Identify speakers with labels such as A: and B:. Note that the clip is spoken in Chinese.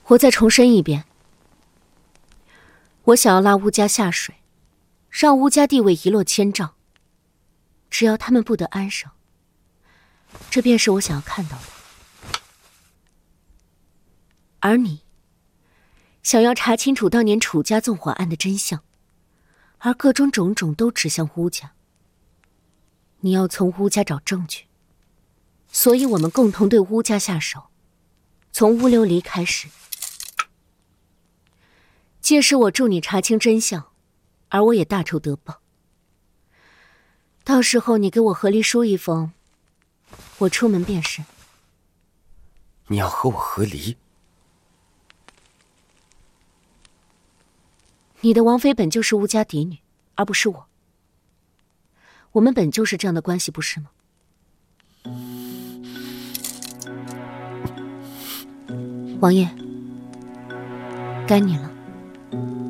A: 我再重申一遍，我想要拉乌家下水，让乌家地位一落千丈。只要他们不得安生，这便是我想要看到的。而你，想要查清楚当年楚家纵火案的真相，而各种种种都指向乌家。你要从乌家找证据，所以我们共同对乌家下手，从乌琉璃开始。届时我助你查清真相，而我也大仇得报。到时候你给我和离书一封，我出门便是。
B: 你要和我和离？
A: 你的王妃本就是乌家嫡女，而不是我。我们本就是这样的关系，不是吗？王爷，该你了。